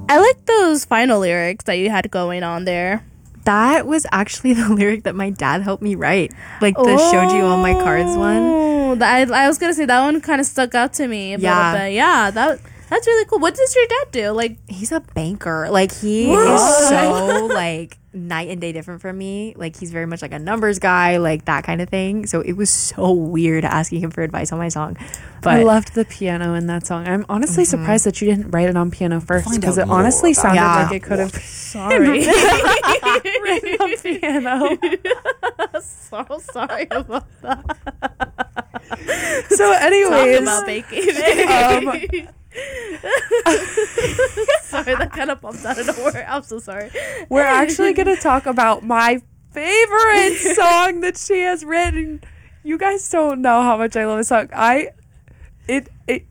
I like those final lyrics that you had going on there. That was actually the lyric that my dad helped me write. Like the showed you all my cards one. I was gonna say that one kind of stuck out to me a little bit. Yeah, that's really cool. What does your dad do? Like, he's a banker. Like, he is so like night and day different from me. Like, he's very much like a numbers guy, like that kind of thing. So it was so weird asking him for advice on my song. But I loved the piano in that song. I'm honestly surprised that you didn't write it on piano first, because it honestly sounded like it could have sorry, written on piano. so sorry about that. So anyways, about baking. Sorry, that kind of bumped out of nowhere. I'm so sorry. We're actually going to talk about my favorite song that she has written. You guys don't know how much I love this song. It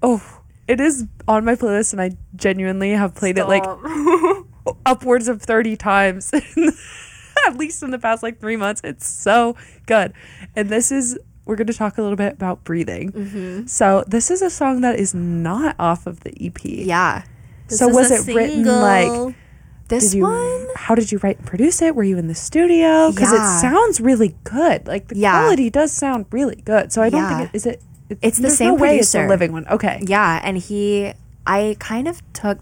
is on my playlist, and I genuinely have played it like upwards of 30 times, at least in the past like 3 months. It's so good. And we're going to talk a little bit about Breathing. So this is a song that is not off of the EP. Yeah. So was it written like this one? How did you write and produce it? Were you in the studio? Because it sounds really good. Like, the quality does sound really good. So I don't think it's the same producer. It's the living one. Okay. Yeah, and I kind of took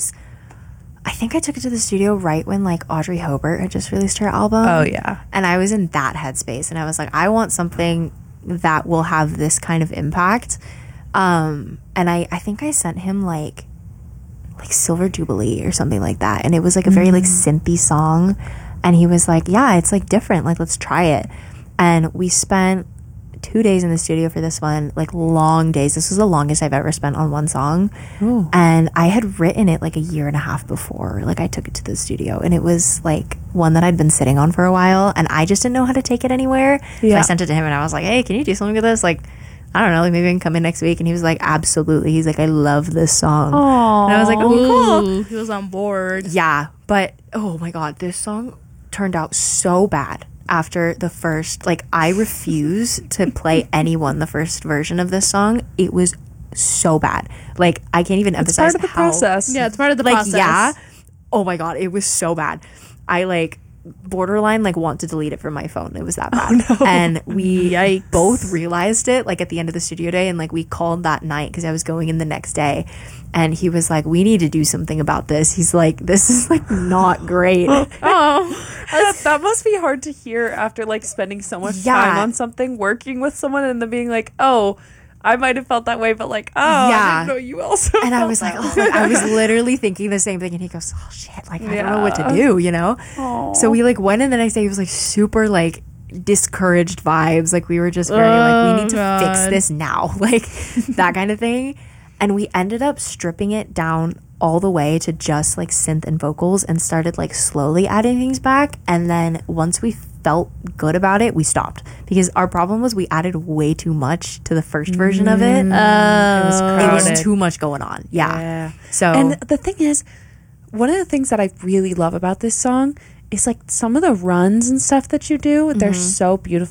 I think I took it to the studio right when like Audrey Hobart had just released her album. Oh yeah. And I was in that headspace, and I was like, I want something that will have this kind of impact. And I think I sent him like Silver Jubilee or something like that, and it was like a very like synthy song, and he was like, yeah, it's like different, like let's try it. And we spent 2 days in the studio for this one, like long days. This was the longest I've ever spent on one song. Ooh. And I had written it like a year and a half before, like I took it to the studio, and it was like one that I'd been sitting on for a while, and I just didn't know how to take it anywhere. So I sent it to him, and I was like, hey, can you do something with this? Like, I don't know, like maybe I can come in next week. And he was like, absolutely. He's like, I love this song. Aww. And I was like, oh, cool. He was on board. Yeah, but oh my god, this song turned out so bad after the first, like, I refuse to play anyone the first version of this song. It was so bad. Like, I can't even emphasize part of the process. Yeah, it's part of the like, process. Yeah. Oh my god, it was so bad. I like borderline like want to delete it from my phone. It was that bad. Oh, no. And we both realized it like at the end of the studio day, and like we called that night because I was going in the next day, and he was like, we need to do something about this. He's like, this is like not great. That must be hard to hear after like spending so much time on something, working with someone, and then being like, oh, I might have felt that way, but like, I didn't know you also. And I was like, I was literally thinking the same thing. And he goes, oh shit, like I don't know what to do, you know? Aww. So we like went in the next day. He was like super like discouraged vibes. Like we were just very like, we need to fix this now, like that kind of thing. And we ended up stripping it down all the way to just like synth and vocals, and started like slowly adding things back. And then once we felt good about it, we stopped, because our problem was we added way too much to the first version of it. It was too much going on. Yeah. So, and the thing is, one of the things that I really love about this song is like some of the runs and stuff that you do, they're so beautiful.